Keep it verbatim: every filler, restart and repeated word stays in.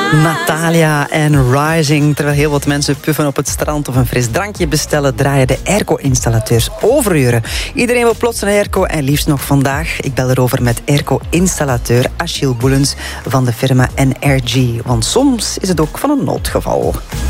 Natalia en Rising. Terwijl heel wat mensen puffen op het strand of een fris drankje bestellen, draaien de airco-installateurs overuren. Iedereen wil plots een airco en liefst nog vandaag. Ik bel erover met airco-installateur Achille Boelens van de firma N R G. Want soms is het ook van een noodgeval.